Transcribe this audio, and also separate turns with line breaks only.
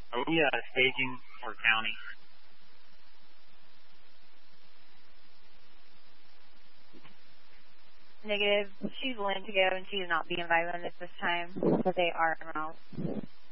Are we staging for county?
Negative. She's willing to go, and she is not being violent at this time, but they are en route.